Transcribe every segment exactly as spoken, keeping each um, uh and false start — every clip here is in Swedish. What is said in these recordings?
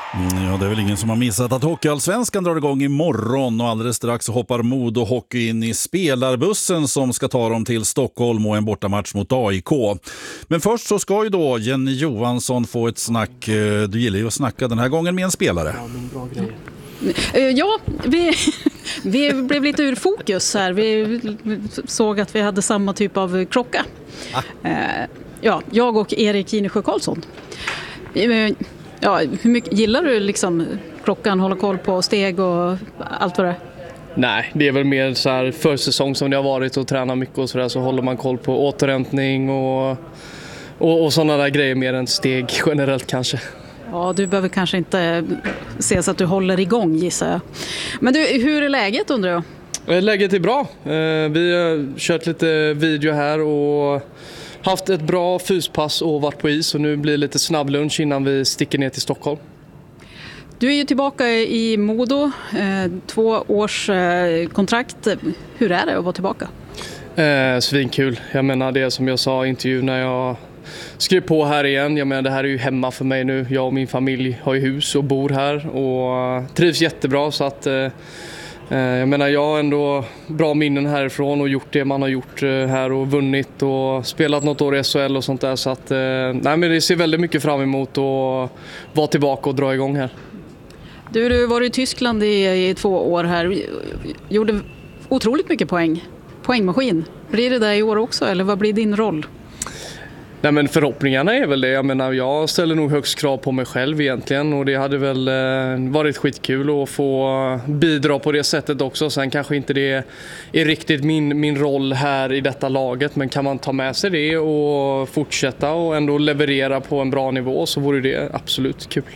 Ja, det är väl ingen som har missat att Hockeyallsvenskan drar igång imorgon och alldeles strax hoppar Modo Hockey in i spelarbussen som ska ta dem till Stockholm och en bortamatch mot A I K. Men först så ska ju då Jenny Johansson få ett snack. Du gillar ju att snacka den här gången med en spelare. Ja, men bra grejer. Ja, vi, vi blev lite ur fokus här. Vi såg att vi hade samma typ av klocka. Ah. Ja, jag och Erik Ginesjö Karlsson. Ja, hur mycket gillar du liksom klockan, hålla koll på steg och allt vad det är? Nej, det är väl mer så här försäsong som det har varit och träna mycket och sådär, så håller man koll på återhämtning och, och, och sådana där grejer mer än steg generellt kanske. Ja, du behöver kanske inte se så att du håller igång, gissar jag. Men du, hur är läget undrar jag? Läget är bra. Vi har kört lite video här och haft ett bra fyspass och varit på is, och nu blir det lite snabb lunch innan vi sticker ner till Stockholm. Du är ju tillbaka i Modo, två års kontrakt. Hur är det att vara tillbaka? Eh, svinkul. Jag menar det som jag sa i intervjun när jag skrev på här igen. Jag menar det här är ju hemma för mig nu. Jag och min familj har ju hus och bor här och trivs jättebra, så att eh, jag menar jag har ändå bra minnen härifrån och gjort det man har gjort här och vunnit och spelat något år i S H L och sånt där, så att nej, men det ser väldigt mycket fram emot att vara tillbaka och dra igång här. Du, du var i Tyskland i, i två år här, gjorde otroligt mycket poäng, poängmaskin. Blir det där i år också, eller vad blir din roll? Nej, men förhoppningarna är väl det. Jag menar, jag ställer nog högst krav på mig själv egentligen, och det hade väl eh, varit skitkul att få bidra på det sättet också. Sen kanske inte det är riktigt min, min roll här i detta laget, men kan man ta med sig det och fortsätta och ändå leverera på en bra nivå, så vore det absolut kul.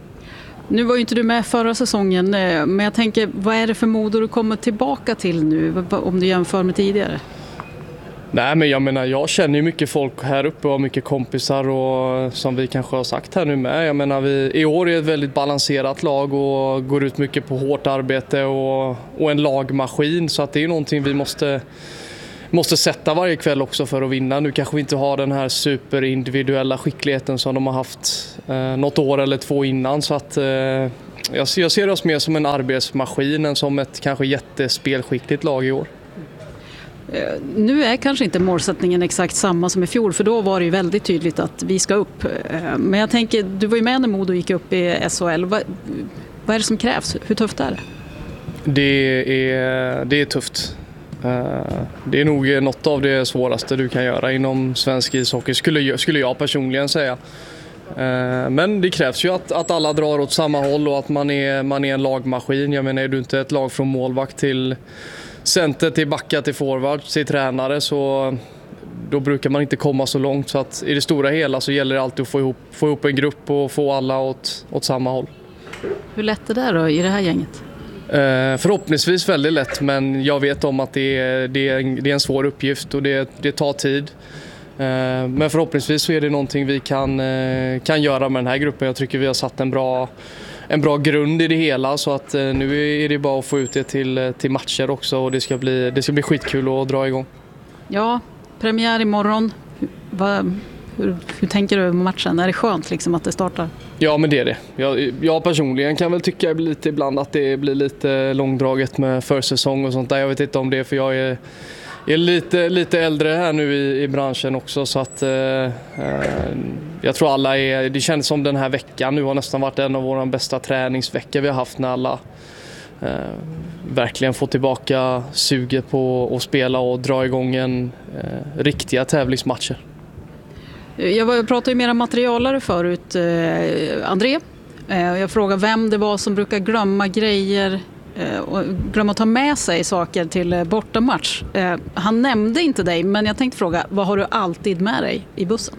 Nu var ju inte du med förra säsongen, men jag tänker, vad är det för Modo du kommer tillbaka till nu om du jämför med tidigare? Nej, men jag menar, jag känner ju mycket folk här uppe och har mycket kompisar, och som vi kanske har sagt här nu med. Jag menar, vi i år är ett väldigt balanserat lag och går ut mycket på hårt arbete och, och en lagmaskin, så att det är någonting vi måste, måste sätta varje kväll också för att vinna. Nu kanske vi inte har den här superindividuella skickligheten som de har haft eh, något år eller två innan, så att eh, jag, ser, jag ser oss mer som en arbetsmaskin än som ett kanske jättespelskickligt lag i år. Nu är kanske inte målsättningen exakt samma som i fjol, för då var det ju väldigt tydligt att vi ska upp. Men jag tänker, du var ju med när Modo gick upp i S H L. Vad, vad är det som krävs? Hur tufft är det? Det är, det är tufft. Det är nog något av det svåraste du kan göra inom svensk ishockey, skulle, skulle jag personligen säga. Men det krävs ju att, att alla drar åt samma håll och att man är, man är en lagmaskin. Jag menar, är du inte ett lag från målvakt till center till backa till forward till tränare, så då brukar man inte komma så långt, så att i det stora hela så gäller det alltid att få ihop, få ihop en grupp och få alla åt, åt samma håll. Hur lätt är det då i det här gänget? Eh, förhoppningsvis väldigt lätt, men jag vet om att det är, det är, en, det är en svår uppgift och det, det tar tid. Eh, men förhoppningsvis så är det någonting vi kan, eh, kan göra med den här gruppen. Jag tycker vi har satt en bra en bra grund i det hela, så att eh, nu är det bara att få ut det till, till matcher också, och det ska bli, det ska bli skitkul att dra igång. Ja, premiär imorgon. Va, hur, hur tänker du om matchen? Är det skönt liksom att det startar? Ja, men det är det. Jag, jag personligen kan väl tycka lite ibland att det blir lite långdraget med försäsong och sånt där. Jag vet inte om det, för jag är är lite, lite äldre här nu i, i branschen också, så att eh, jag tror alla är, det känns som den här veckan nu har nästan varit en av våra bästa träningsveckor vi har haft, när alla eh, verkligen får tillbaka suget på att spela och dra igång en eh, riktiga tävlingsmatcher. Jag pratade ju med era materialare förut, eh, André. Eh, jag frågade vem det var som brukar glömma grejer och glömma att ta med sig saker till bortamatch. Eh, han nämnde inte dig, men jag tänkte fråga, vad har du alltid med dig i bussen?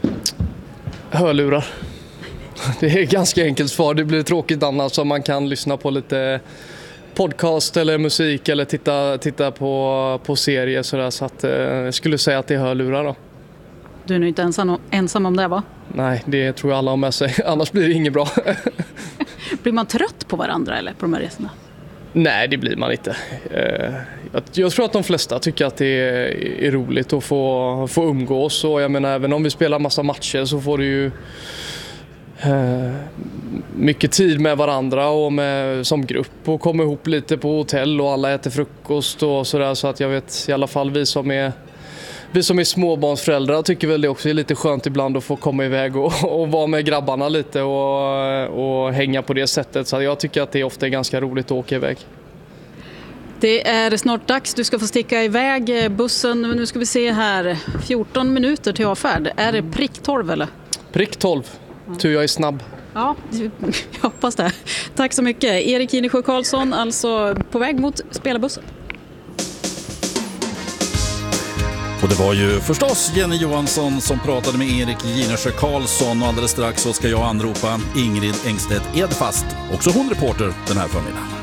Hörlurar. Det är ett ganska enkelt svar. Det blir tråkigt annars, så man kan lyssna på lite podcast eller musik eller titta, titta på, på serier sådär, så att eh, jag skulle säga att det är hörlurar då. Du är nog inte ensam, ensam om det, va? Nej, det tror jag alla har med sig. Annars blir det inget bra. Blir man trött på varandra eller på de här resorna? Nej, det blir man inte. Jag tror att de flesta tycker att det är roligt att få, få umgås. Och jag menar, även om vi spelar massa matcher så får du ju eh, mycket tid med varandra och med, som grupp och komma ihop lite på hotell och alla äter frukost och sådär, så att jag vet i alla fall vi som är Vi som är småbarnsföräldrar tycker väl det också är lite skönt ibland att få komma iväg och, och vara med grabbarna lite och, och hänga på det sättet. Så jag tycker att det ofta är ganska roligt att åka iväg. Det är snart dags, du ska få sticka iväg bussen. Nu ska vi se här, fjorton minuter till avfärd. Är det prick tolv eller? Prick tolv, tur jag är snabb. Ja, jag hoppas det. Tack så mycket. Erik Ginesjö Karlsson, alltså på väg mot spelarbussen. Och det var ju förstås Jenny Johansson som pratade med Erik Ginesjö Karlsson, och alldeles strax så ska jag anropa Ingrid Engstedt Edfast, också hon reporter den här förmiddagen.